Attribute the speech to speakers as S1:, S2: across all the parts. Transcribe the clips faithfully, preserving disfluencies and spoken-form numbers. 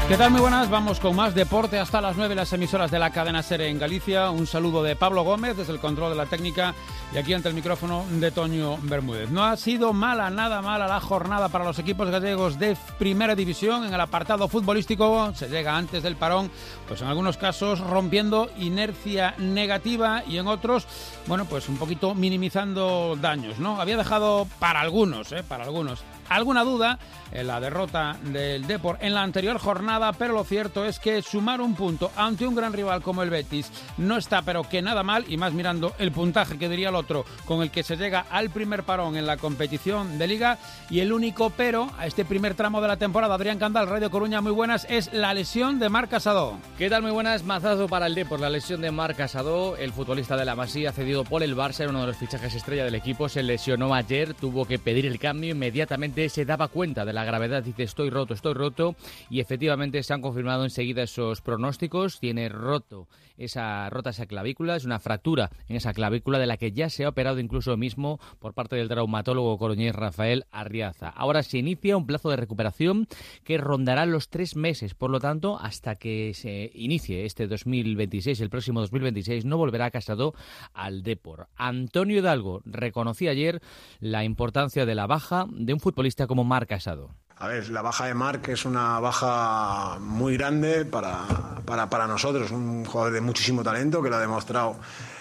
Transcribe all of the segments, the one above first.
S1: ¿Qué tal? Muy buenas, vamos con más deporte hasta las nueve, las emisoras de la cadena SER en Galicia. Un saludo de Pablo Gómez desde el control de la técnica y aquí ante el micrófono de Toño Bermúdez. No ha sido mala, nada mala la jornada para los equipos gallegos de Primera División. En el apartado futbolístico se llega antes del parón, pues en algunos casos rompiendo inercia negativa y en otros, bueno, pues un poquito minimizando daños, ¿no? Había dejado para algunos, ¿eh? Para algunos. Alguna duda en la derrota del Depor en la anterior jornada, pero lo cierto es que sumar un punto ante un gran rival como el Betis no está pero que nada mal, y más mirando el puntaje que diría el otro con el que se llega al primer parón en la competición de Liga. Y el único pero a este primer tramo de la temporada, Adrián Candal, Radio Coruña, muy buenas, es la lesión de Marc Casadó.
S2: ¿Qué tal? Muy buenas, mazazo para el Depor, la lesión de Marc Casadó, el futbolista de la Masía cedido por el Barça, era uno de los fichajes estrella del equipo, se lesionó ayer, tuvo que pedir el cambio, inmediatamente se daba cuenta de la gravedad, dice estoy roto, estoy roto, y efectivamente se han confirmado enseguida esos pronósticos. Tiene roto esa rota esa clavícula, es una fractura en esa clavícula de la que ya se ha operado incluso mismo por parte del traumatólogo coruñés Rafael Arriaza. Ahora se inicia un plazo de recuperación que rondará los tres meses, por lo tanto, hasta que se inicie este dos mil veintiséis, el próximo dos mil veintiséis, no volverá Casadó al Depor. Antonio Hidalgo reconocía ayer la importancia de la baja de un futbolista como Marc Casadó.
S3: A ver, la baja de Marc es una baja muy grande para, para, para nosotros, un jugador de muchísimo talento que lo ha demostrado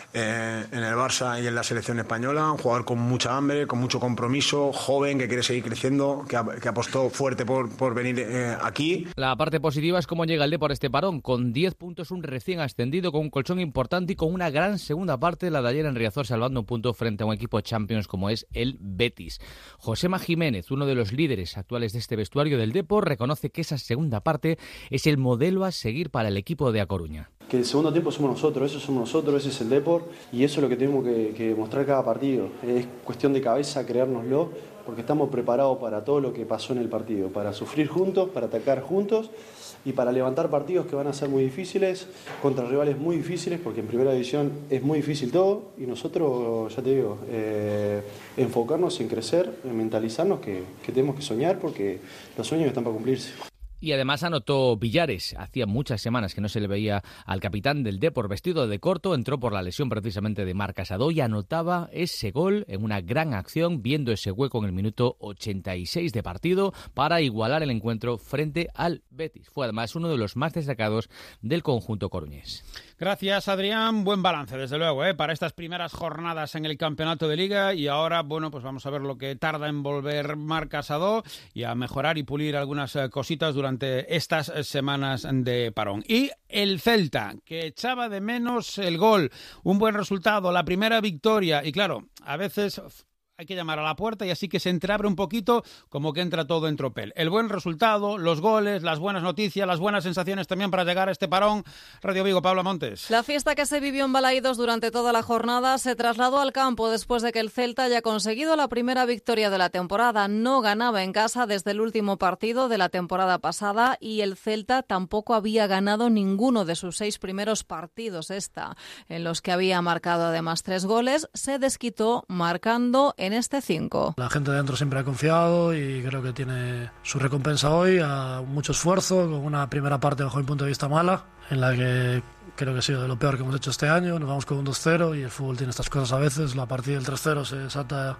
S3: eh, en el Barça y en la selección española, un jugador con mucha hambre, con mucho compromiso, joven, que quiere seguir creciendo, que, que apostó fuerte por, por venir eh, aquí.
S2: La parte positiva es cómo llega el Depor a este parón, con diez puntos, un recién ascendido, con un colchón importante y con una gran segunda parte, la de ayer en Riazor, salvando un punto frente a un equipo Champions como es el Betis. Josema Jiménez, uno de los líderes actuales de este vestuario del Depor, reconoce que esa segunda parte es el modelo a seguir para el equipo de A Coruña.
S4: Que el segundo tiempo somos nosotros, eso somos nosotros, ese es el Depor y eso es lo que tenemos que, que mostrar cada partido. Es cuestión de cabeza, creérnoslo, porque estamos preparados para todo lo que pasó en el partido, para sufrir juntos, para atacar juntos y para levantar partidos que van a ser muy difíciles, contra rivales muy difíciles, porque en Primera División es muy difícil todo y nosotros, ya te digo, eh, enfocarnos en crecer, en mentalizarnos que, que tenemos que soñar porque los sueños están para cumplirse.
S2: Y además anotó Villares. Hacía muchas semanas que no se le veía al capitán del Depor vestido de corto. Entró por la lesión precisamente de Marc Casadó y anotaba ese gol en una gran acción, viendo ese hueco en el minuto ochenta y seis de partido para igualar el encuentro frente al Betis. Fue además uno de los más destacados del conjunto coruñés.
S1: Gracias, Adrián. Buen balance, desde luego, ¿eh? para estas primeras jornadas en el campeonato de Liga. Y ahora, bueno, pues vamos a ver lo que tarda en volver Marc Casadó y a mejorar y pulir algunas eh, cositas durante estas semanas de parón. Y el Celta, que echaba de menos el gol, un buen resultado, la primera victoria. Y claro, a veces hay que llamar a la puerta y así que se entreabre un poquito, como que entra todo en tropel. El buen resultado, los goles, las buenas noticias, las buenas sensaciones también para llegar a este parón. Radio Vigo, Pablo Montes.
S5: La fiesta que se vivió en Balaídos durante toda la jornada se trasladó al campo después de que el Celta haya conseguido la primera victoria de la temporada. No ganaba en casa desde el último partido de la temporada pasada y el Celta tampoco había ganado ninguno de sus seis primeros partidos esta, en los que había marcado además tres goles. Se desquitó marcando en este cinco.
S6: La gente dentro siempre ha confiado y creo que tiene su recompensa hoy, a mucho esfuerzo, con una primera parte bajo mi punto de vista mala, en la que creo que ha sido de lo peor que hemos hecho este año. Nos vamos con un dos cero y el fútbol tiene estas cosas a veces. La partida del tres cero se desata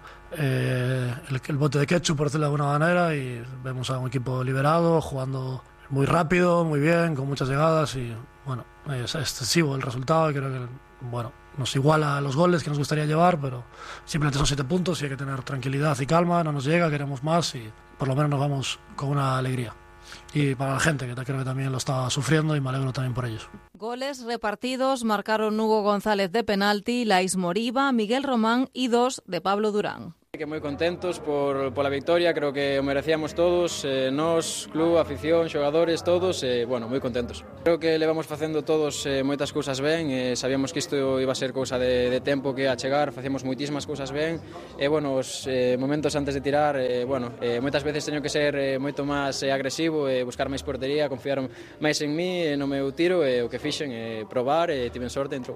S6: eh, el, el bote de ketchup, por decirlo de alguna manera, y vemos a un equipo liberado, jugando muy rápido, muy bien, con muchas llegadas y bueno, es excesivo el resultado y creo que bueno, nos iguala a los goles que nos gustaría llevar, pero simplemente son siete puntos y hay que tener tranquilidad y calma, no nos llega, queremos más y por lo menos nos vamos con una alegría. Y para la gente, que creo que también lo está sufriendo y me alegro también por ellos.
S5: Goles repartidos marcaron Hugo González de penalti, Lais Moriba, Miguel Román y dos de Pablo Durán.
S7: Que moi contentos por, por a victoria, creo que o merecíamos todos, eh, nós, club, afición, xogadores, todos, eh, bueno, moi contentos. Creo que levamos facendo todos eh, moitas cousas ben, eh, sabíamos que isto iba a ser cousa de, de tempo que a chegar, facíamos moitísimas cousas ben, e, bueno, os eh, momentos antes de tirar, eh, bueno, eh, moitas veces teño que ser eh, moito máis eh, agresivo, eh, buscar máis portería, confiar máis en mí, eh, no meu tiro, e eh, o que fixen, eh, probar, e eh, tiven sorte, entrou.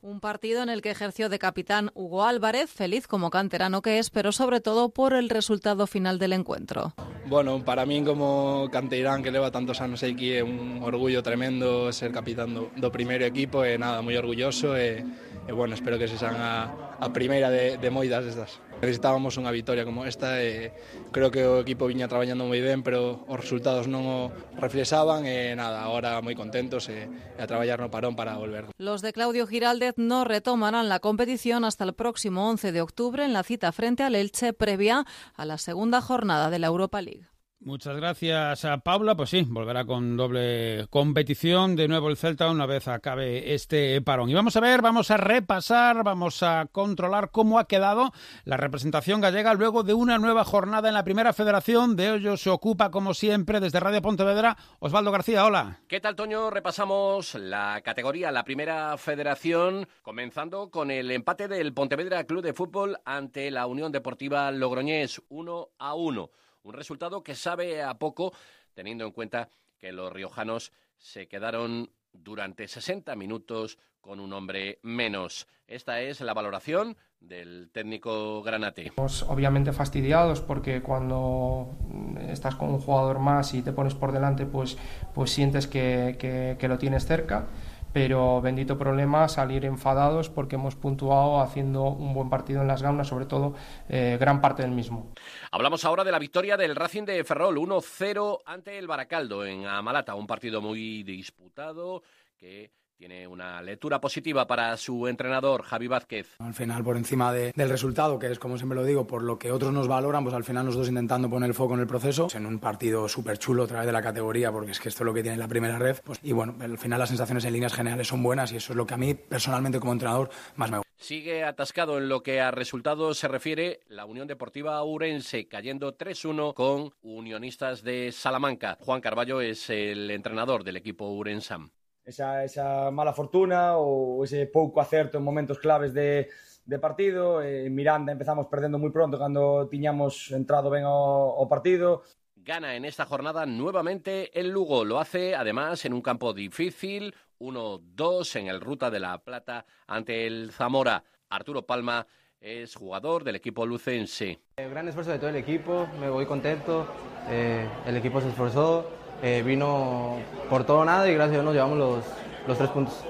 S5: Un partido en el que ejerció de capitán Hugo Álvarez, feliz como canterano que es, pero sobre todo por el resultado final del encuentro.
S7: Bueno, para mí como canteirán que leva tantos anos aquí é un orgullo tremendo ser capitán do, do primeiro equipo e nada, moi orgulloso e, e bueno, espero que se sean a, a primeira de, de moitas destas. Necesitábamos unha vitoria como esta e creo que o equipo viña traballando moi ben, pero os resultados non o reflexaban e nada, agora moi contentos e, e a traballar no parón para volver.
S5: Los de Claudio Giraldez no retomarán la competición hasta el próximo once de octubre en la cita frente al Elche previa a la segunda jornada de la Europa League.
S1: Muchas gracias a Paula. Pues sí, volverá con doble competición de nuevo el Celta una vez acabe este parón. Y vamos a ver, vamos a repasar, vamos a controlar cómo ha quedado la representación gallega luego de una nueva jornada en la Primera Federación. De ello se ocupa, como siempre, desde Radio Pontevedra, Osvaldo García. Hola.
S8: ¿Qué tal, Toño? Repasamos la categoría, la Primera Federación, comenzando con el empate del Pontevedra Club de Fútbol ante la Unión Deportiva Logroñés, uno a uno. Un resultado que sabe a poco, teniendo en cuenta que los riojanos se quedaron durante sesenta minutos con un hombre menos. Esta es la valoración del técnico granate.
S9: Obviamente fastidiados porque cuando estás con un jugador más y te pones por delante, pues, pues sientes que, que, que lo tienes cerca. Pero bendito problema salir enfadados porque hemos puntuado haciendo un buen partido en las Gaunas, sobre todo eh, gran parte del mismo.
S8: Hablamos ahora de la victoria del Racing de Ferrol, uno cero ante el Baracaldo en Amalata, un partido muy disputado que tiene una lectura positiva para su entrenador, Javi Vázquez.
S10: Al final, por encima de, del resultado, que es, como siempre lo digo, por lo que otros nos valoran, pues al final nosotros intentando poner el foco en el proceso, en un partido súper chulo a través de la categoría, porque es que esto es lo que tiene la primera red. Pues, y bueno, al final las sensaciones en líneas generales son buenas y eso es lo que a mí, personalmente, como entrenador, más me gusta.
S8: Sigue atascado en lo que a resultados se refiere la Unión Deportiva Ourense, cayendo tres uno con Unionistas de Salamanca. Juan Carballo es el entrenador del equipo ourensán.
S11: Esa, esa mala fortuna ou ese pouco acerto en momentos claves de, de partido. En Miranda empezamos perdendo moi pronto cando tiñamos entrado ben ao, ao partido.
S8: Gana en esta jornada nuevamente el Lugo. Lo hace además en un campo difícil, uno dos en el Ruta de la Plata ante el Zamora. Arturo Palma es jugador del equipo lucense.
S12: Eh, gran esfuerzo de todo el equipo, me voy contento, eh, el equipo se esforzó. Eh, vino por todo o nada y gracias a Dios nos llevamos los, los tres puntos.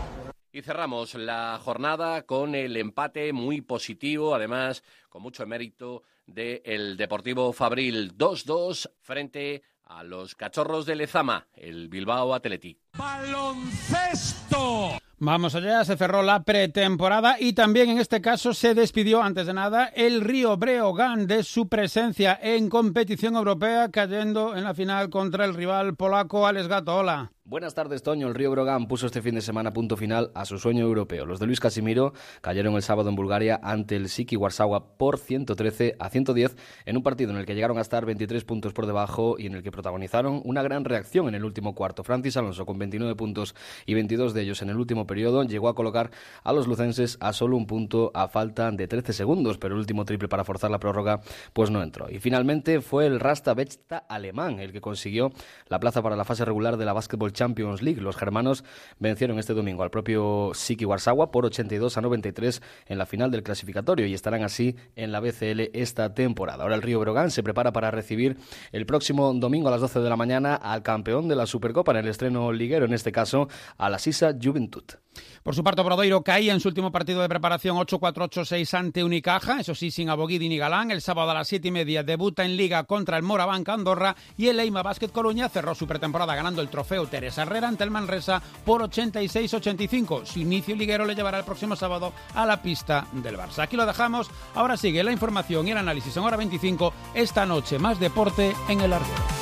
S8: Y cerramos la jornada con el empate muy positivo, además con mucho mérito del Deportivo Fabril, dos dos frente a los Cachorros de Lezama, el Bilbao Athletic.
S1: ¡Baloncesto! Vamos allá, se cerró la pretemporada y también en este caso se despidió antes de nada el Río Breogán de su presencia en competición europea, cayendo en la final contra el rival polaco Alex Gato. Hola.
S13: Buenas tardes, Toño. El Río Breogán puso este fin de semana punto final a su sueño europeo. Los de Luis Casimiro cayeron el sábado en Bulgaria ante el Siki Warsawa por ciento trece a ciento diez en un partido en el que llegaron a estar veintitrés puntos por debajo y en el que protagonizaron una gran reacción en el último cuarto. Francis Alonso, con veintinueve puntos y veintidós de ellos en el último periodo, llegó a colocar a los lucenses a solo un punto a falta de trece segundos, pero el último triple para forzar la prórroga pues no entró. Y finalmente fue el Rasta Bechta alemán el que consiguió la plaza para la fase regular de la Basketball Champions League. Los germanos vencieron este domingo al propio Siki Warsawa por ochenta y dos a noventa y tres en la final del clasificatorio y estarán así en la B C L esta temporada. Ahora el Río Breogán se prepara para recibir el próximo domingo a las doce de la mañana al campeón de la Supercopa en el estreno liguero, en este caso a la Sisa Juventud.
S1: Por su parte, Obradoiro caía en su último partido de preparación ocho cuatro ocho seis ante Unicaja, eso sí, sin Aboguidi ni Galán. El sábado a las siete y media debuta en Liga contra el Morabanc Andorra y el Eima Basket Coruña cerró su pretemporada ganando el trofeo Teresa Herrera ante el Manresa por ochenta y seis a ochenta y cinco. Su inicio liguero le llevará el próximo sábado a la pista del Barça. Aquí lo dejamos, ahora sigue la información y el análisis en Hora veinticinco. Esta noche más deporte en el Arquero.